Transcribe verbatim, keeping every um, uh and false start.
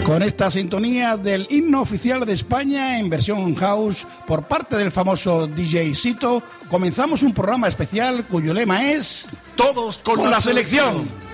Con esta sintonía del himno oficial de España en versión house por parte del famoso D J Sito, comenzamos un programa especial cuyo lema es Todos con, con la, la selección. selección.